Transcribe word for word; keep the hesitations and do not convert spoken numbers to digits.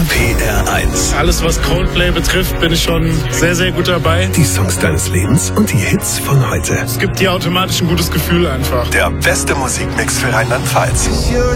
P R eins. Alles, was Coldplay betrifft, bin ich schon sehr, sehr gut dabei. Die Songs deines Lebens und die Hits von heute. Es gibt dir automatisch ein gutes Gefühl einfach. Der beste Musikmix für Rheinland-Pfalz.